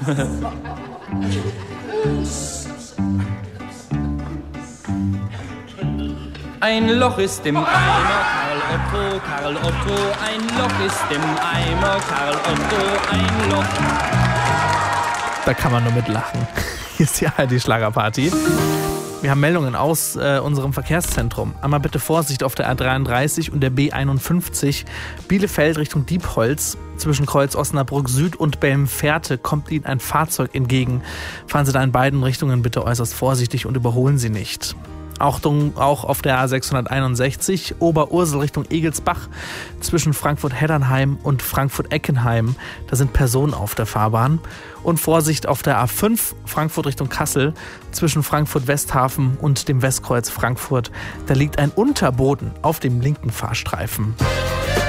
Ein Loch ist im Eimer, Karl Otto, ein Loch ist im Eimer, Karl Otto, ein Loch. Da kann man nur mitlachen. Hier ist die Schlagerparty. Wir haben Meldungen aus unserem Verkehrszentrum. Einmal bitte Vorsicht auf der A33 und der B51. Bielefeld Richtung Diepholz. Zwischen Kreuz Osnabrück Süd und Belmfährte kommt Ihnen ein Fahrzeug entgegen. Fahren Sie da in beiden Richtungen bitte äußerst vorsichtig und überholen Sie nicht. Auch auf der A661 Oberursel Richtung Egelsbach zwischen Frankfurt-Heddernheim und Frankfurt-Eckenheim. Da sind Personen auf der Fahrbahn. Und Vorsicht auf der A5 Frankfurt Richtung Kassel zwischen Frankfurt-Westhafen und dem Westkreuz Frankfurt. Da liegt ein Unterboden auf dem linken Fahrstreifen.